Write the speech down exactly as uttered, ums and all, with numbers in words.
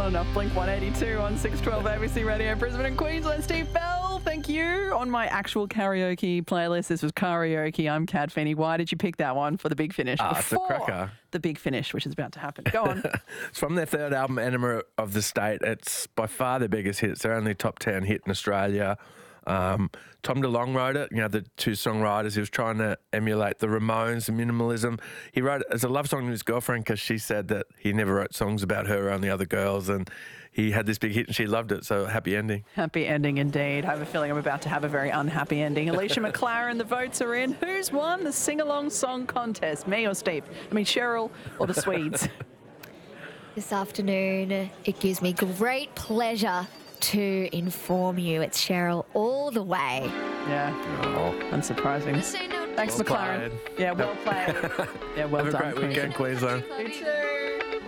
enough. Blink one eighty-two on six twelve A B C Radio, Brisbane and Queensland. Steve Bell, thank you. On my actual karaoke playlist, this was Karaoke. I'm Kat Feeney. Why did you pick that one for the big finish? Ah, it's a cracker. The big finish, which is about to happen. Go on. It's from their third album, Enema of the State. It's by far their biggest hit. It's their only top ten hit in Australia. Um, Tom DeLonge wrote it, you know, the two songwriters. He was trying to emulate the Ramones and minimalism. He wrote it as a love song to his girlfriend because she said that he never wrote songs about her, only other girls, and he had this big hit and she loved it, so happy ending. Happy ending indeed. I have a feeling I'm about to have a very unhappy ending. Alicia McLaren, the votes are in. Who's won the sing-along song contest, me or Steve? I mean, Cheryl or the Swedes? This afternoon, it gives me great pleasure to inform you it's Cheryl all the way. Yeah, Oh. unsurprising. Thanks, Well McLaren. played. Yeah, well played. Yeah, well Have done. a great weekend, Queensland. You too.